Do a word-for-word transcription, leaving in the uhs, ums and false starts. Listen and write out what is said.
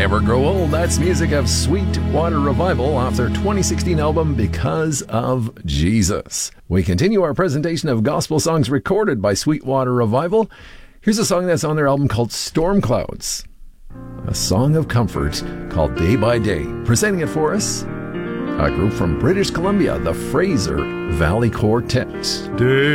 Never Grow Old. That's music of Sweetwater Revival off their twenty sixteen album, Because of Jesus. We continue our presentation of gospel songs recorded by Sweetwater Revival. Here's a song that's on their album called Storm Clouds. A song of comfort called Day by Day. Presenting it for us, a group from British Columbia, the Fraser Valley Quartet. Day